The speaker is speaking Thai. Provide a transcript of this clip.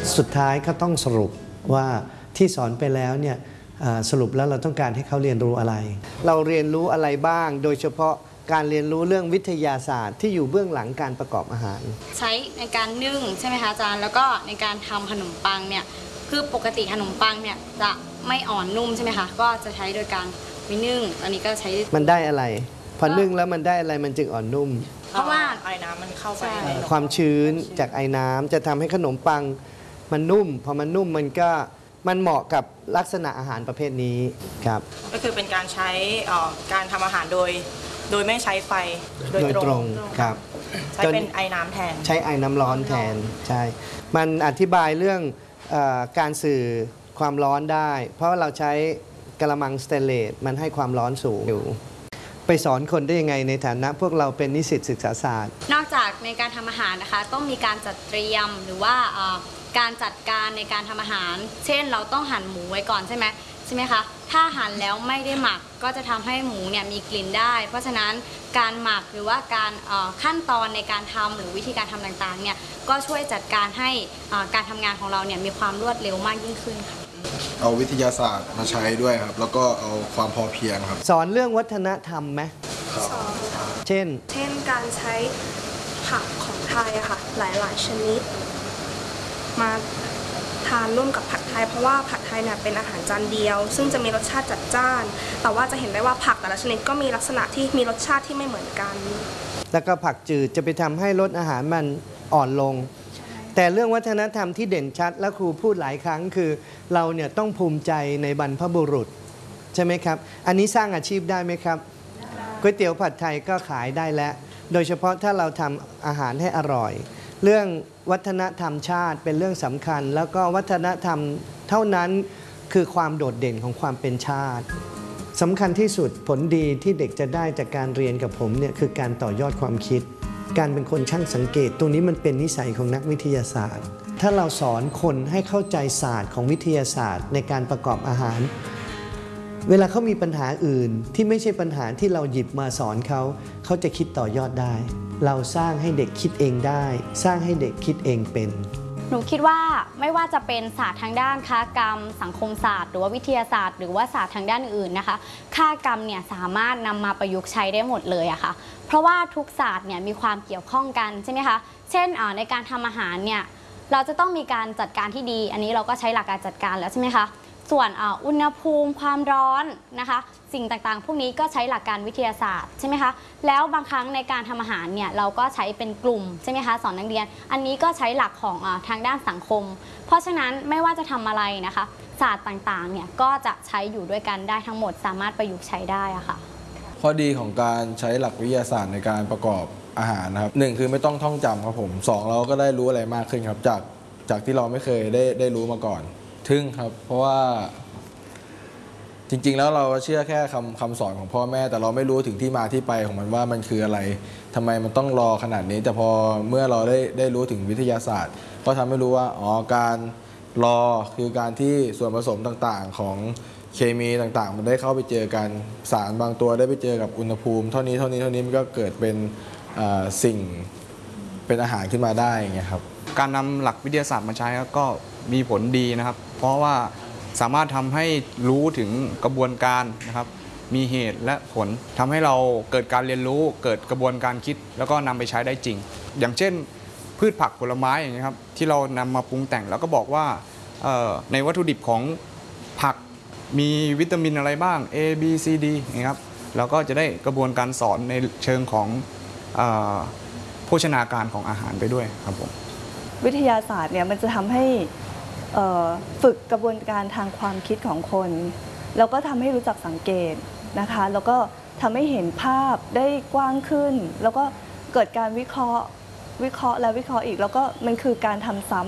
สุดท้ายก็ต้องสรุปว่าที่สอนไปแล้วเนี่ยสรุปแล้วเราต้องการให้เขาเรียนรู้อะไรเราเรียนรู้อะไรบ้างโดยเฉพาะการเรียนรู้เรื่องวิทยาศาสตร์ที่อยู่เบื้องหลังการประกอบอาหารใช้ในการนึ่งใช่ไหมคะอาจารย์แล้วก็ในการทำขนมปังเนี่ยคือปกติขนมปังเนี่ยจะไม่อ่อนนุ่มใช่ไหมคะก็จะใช้โดยการไปนึ่งอันนี้ก็ใช้มันได้อะไรพอนึ่งแล้วมันได้อะไรมันจึงอ่อนนุ่มเพราะว่าไอ้น้ำมันเข้าไปความชื้นจากไอ้น้ำจะทำให้ขนมปังมันนุ่มพอมันนุ่มมันเหมาะกับลักษณะอาหารประเภทนี้ครับก็คือเป็นการใช้การทำอาหารโดยไม่ใช้ไฟโดยตรงครับใช้เป็นไอ้น้ำแทนใช้ไอ้น้ำร้อนแทนใช่มันอธิบายเรื่องการสื่อความร้อนได้เพราะเราใช้กระมังสเตนเลสมันให้ความร้อนสูงอยู่ไปสอนคนได้ยังไงในฐานะพวกเราเป็นนิสิตศึกษาศาสตร์นอกจากในการทำอาหารนะคะต้องมีการจัดเตรียมหรือว่าการจัดการในการทำอาหารเช่นเราต้องหั่นหมูไว้ก่อนใช่ไหมคะถ้าหั่นแล้วไม่ได้หมักก็จะทำให้หมูเนี่ยมีกลิ่นได้เพราะฉะนั้นการหมักหรือว่าการขั้นตอนในการทำหรือวิธีการทำต่างๆเนี่ยก็ช่วยจัดการให้การทำงานของเราเนี่ยมีความรวดเร็วมากยิ่งขึ้นค่ะเอาวิทยาศาสตร์มาใช้ด้วยครับแล้วก็เอาความพอเพียงครับสอนเรื่องวัฒนธรรมไหมสอนเช่นการใช้ผักของไทยค่ะหลายๆชนิดมาทานร่วมกับผัดไทยเพราะว่าผัดไทยเนี่ยเป็นอาหารจานเดียวซึ่งจะมีรสชาติจัดจ้านแต่ว่าจะเห็นได้ว่าผักแต่ละชนิดก็มีลักษณะที่มีรสชาติที่ไม่เหมือนกันแล้วก็ผักจืดจะไปทำให้รสอาหารมันอ่อนลงแต่เรื่องวัฒนธรรมที่เด่นชัดและครูพูดหลายครั้งคือเราเนี่ยต้องภูมิใจในบรรพบุรุษใช่ไหมครับอันนี้สร้างอาชีพได้ไหมครับก๋วยเตี๋ยวผัดไทยก็ขายได้แล้วโดยเฉพาะถ้าเราทำอาหารให้อร่อยเรื่องวัฒนธรรมชาติเป็นเรื่องสำคัญแล้วก็วัฒนธรรมเท่านั้นคือความโดดเด่นของความเป็นชาติสำคัญที่สุดผลดีที่เด็กจะได้จากการเรียนกับผมเนี่ยคือการต่อยอดความคิดการเป็นคนช่างสังเกตตรงนี้มันเป็นนิสัยของนักวิทยาศาสตร์ถ้าเราสอนคนให้เข้าใจศาสตร์ของวิทยาศาสตร์ในการประกอบอาหารเวลาเขามีปัญหาอื่นที่ไม่ใช่ปัญหาที่เราหยิบมาสอนเขาจะคิดต่อยอดได้เราสร้างให้เด็กคิดเองได้สร้างให้เด็กคิดเองเป็นหนูคิดว่าไม่ว่าจะเป็นศาสตร์ทางด้านคกรรมสังคมศาสตร์หรือว่าวิทยาศาสตร์หรือว่าศาสตร์ทางด้านอื่นนะคะคกรรมเนี่ยสามารถนำมาประยุกต์ใช้ได้หมดเลยอะค่ะเพราะว่าทุกศาสตร์เนี่ยมีความเกี่ยวข้องกันใช่ไหมคะเช่นในการทำอาหารเนี่ยเราจะต้องมีการจัดการที่ดีอันนี้เราก็ใช้หลักการจัดการแล้วใช่ไหมคะส่วนอุณหภูมิความร้อนนะคะสิ่งต่างๆพวกนี้ก็ใช้หลักการวิทยาศาสตร์ใช่ไหมคะแล้วบางครั้งในการทำอาหารเนี่ยเราก็ใช้เป็นกลุ่มใช่ไหมคะสอนนักเรียนอันนี้ก็ใช้หลักของทางด้านสังคมเพราะฉะนั้นไม่ว่าจะทำอะไรนะคะศาสตร์ต่างๆเนี่ยก็จะใช้อยู่ด้วยกันได้ทั้งหมดสามารถประยุกต์ใช้ได้อะค่ะข้อดีของการใช้หลักวิทยาศาสตร์ในการประกอบอาหารนะครับ1คือไม่ต้องท่องจำครับผม2เราก็ได้รู้อะไรมากขึ้นครับจากที่เราไม่เคยได้รู้มาก่อนทึ่งครับเพราะว่าจริงๆแล้วเราเชื่อแค่คำสอนของพ่อแม่แต่เราไม่รู้ถึงที่มาที่ไปของมันว่ามันคืออะไรทำไมมันต้องรอขนาดนี้แต่พอเมื่อเราได้รู้ถึงวิทยาศาสตร์ก็ทำให้รู้ว่าการรอคือการที่ส่วนผสมต่างๆของเคมีต่างๆมันได้เข้าไปเจอกันสารบางตัวได้ไปเจอกับอุณหภูมิเท่านี้มันก็เกิดเป็นสิ่งเป็นอาหารขึ้นมาได้อย่างเงี้ยครับการนำหลักวิทยาศาสตร์มาใช้ก็มีผลดีนะครับเพราะว่าสามารถทำให้รู้ถึงกระบวนการนะครับมีเหตุและผลทำให้เราเกิดการเรียนรู้เกิดกระบวนการคิดแล้วก็นำไปใช้ได้จริงอย่างเช่นพืชผักผลไม้อย่างนี้ครับที่เรานำมาปรุงแต่งแล้วก็บอกว่าในวัตถุดิบของผักมีวิตามินอะไรบ้าง A B C D นะครับแล้วก็จะได้กระบวนการสอนในเชิงของโภชนาการของอาหารไปด้วยครับผมวิทยาศาสตร์เนี่ยมันจะทำให้ฝึกกระบวนการทางความคิดของคนแล้วก็ทำให้รู้จักสังเกตนะคะแล้วก็ทำให้เห็นภาพได้กว้างขึ้นแล้วก็เกิดการวิเคราะห์แล้ววิเคราะห์อีกแล้วก็มันคือการทำซ้ำ